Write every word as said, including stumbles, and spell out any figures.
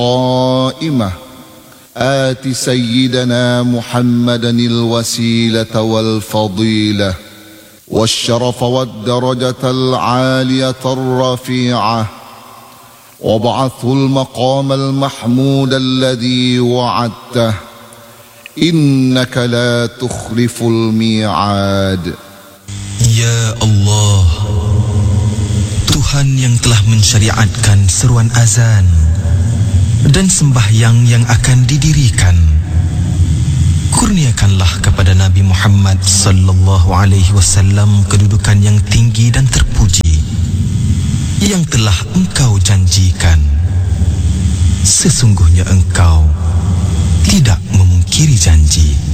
قائمة آت سيدنا محمدا الوسيلة والفضيلة والشرف والدرجة العالية الرفيعة وابعثه المقام المحمود الذي وعدته إنك لا تخلف الميعاد. Ya Allah, Tuhan yang telah mensyariatkan seruan azan dan sembahyang yang akan didirikan, kurniakanlah kepada Nabi Muhammad sallallahu alaihi wasallam kedudukan yang tinggi dan terpuji yang telah Engkau janjikan. Sesungguhnya Engkau tidak memungkiri janji.